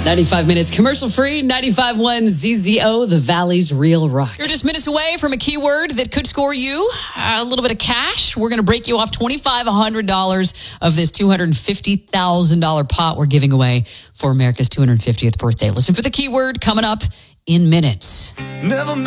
95 minutes commercial free. 95.1 ZZO, the Valley's Real Rock. You're just minutes away from a keyword that could score you a little bit of cash. We're going to break you off $2,500 of this $250,000 pot we're giving away for America's 250th birthday. Listen for the keyword coming up in minutes. Never